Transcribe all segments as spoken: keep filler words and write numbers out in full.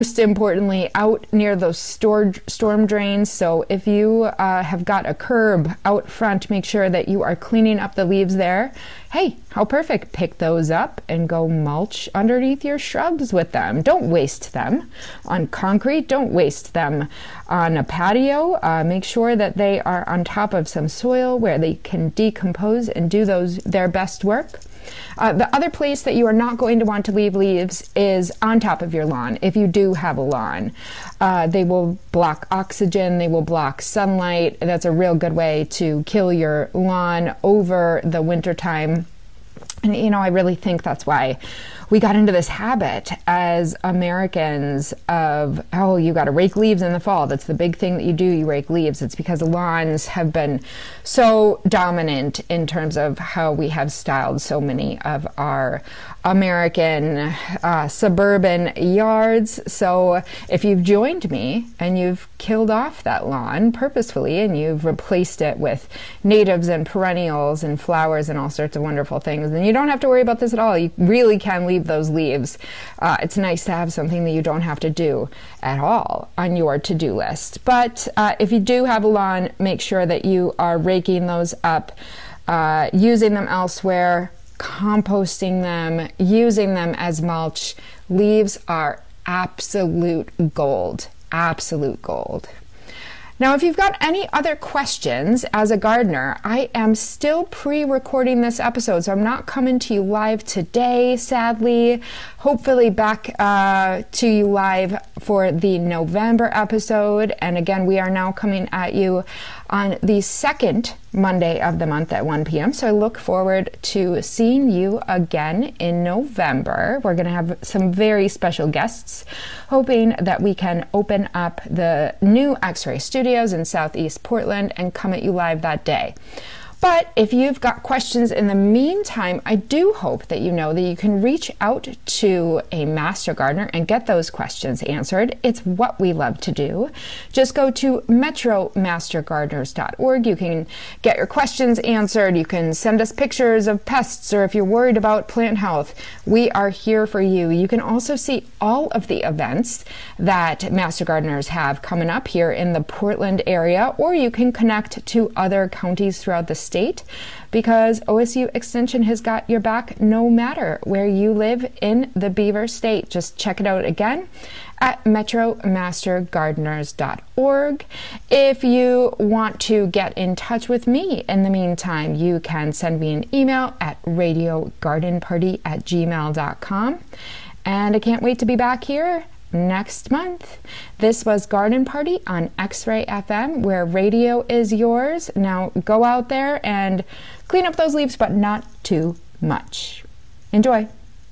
Most importantly, out near those storm, storm drains. So if you uh, have got a curb out front, make sure that you are cleaning up the leaves there. Hey, how perfect. Pick those up and go mulch underneath your shrubs with them. Don't waste them on concrete. Don't waste them on a patio. Uh, make sure that they are on top of some soil where they can decompose and do those their best work. Uh, the other place that you are not going to want to leave leaves is on top of your lawn, if you do have a lawn. Uh, they will block oxygen, they will block sunlight. That's a real good way to kill your lawn over the winter time. And, you know, I really think that's why we got into this habit as Americans of, oh, you got to rake leaves in the fall. That's the big thing that you do. You rake leaves. It's because lawns have been so dominant in terms of how we have styled so many of our American uh, suburban yards. So if you've joined me and you've killed off that lawn purposefully and you've replaced it with natives and perennials and flowers and all sorts of wonderful things, then you don't have to worry about this at all. You really can leave those leaves. Uh, it's nice to have something that you don't have to do at all on your to-do list. But uh, if you do have a lawn, make sure that you are raking those up, uh, using them elsewhere, composting them, using them as mulch. Leaves are absolute gold, absolute gold. Now, if you've got any other questions as a gardener, I am still pre-recording this episode, so I'm not coming to you live today, sadly. Hopefully back uh, to you live for the November episode. And again, we are now coming at you on the second Monday of the month at one p.m. So I look forward to seeing you again in November. We're going to have some very special guests, hoping that we can open up the new X-Ray Studios in Southeast Portland and come at you live that day. But if you've got questions in the meantime, I do hope that you know that you can reach out to a master gardener and get those questions answered. It's what we love to do. Just go to metro master gardeners dot org. You can get your questions answered. You can send us pictures of pests, or if you're worried about plant health, we are here for you. You can also see all of the events that Master Gardeners have coming up here in the Portland area, or you can connect to other counties throughout the state. State, because O S U Extension has got your back no matter where you live in the Beaver State. Just check it out again at metro master gardeners dot org. If you want to get in touch with me in the meantime, you can send me an email at radio garden party at gmail dot com. And I can't wait to be back here next month. This was Garden Party on X-Ray F M, where radio is yours. Now go out there and clean up those leaves, but not too much. Enjoy.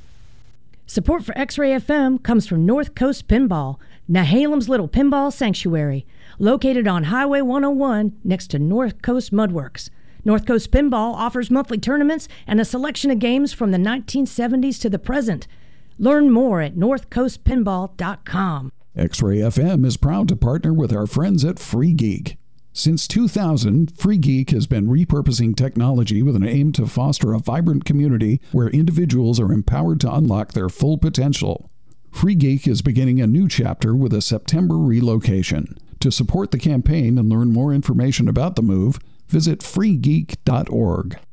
Support for X-Ray F M comes from North Coast Pinball, Nehalem's little pinball sanctuary, located on Highway one oh one next to North Coast Mudworks. North Coast Pinball offers monthly tournaments and a selection of games from the nineteen seventies to the present. Learn more at north coast pinball dot com. X-Ray F M is proud to partner with our friends at Free Geek. Since two thousand, Free Geek has been repurposing technology with an aim to foster a vibrant community where individuals are empowered to unlock their full potential. Free Geek is beginning a new chapter with a September relocation. To support the campaign and learn more information about the move, visit free geek dot org.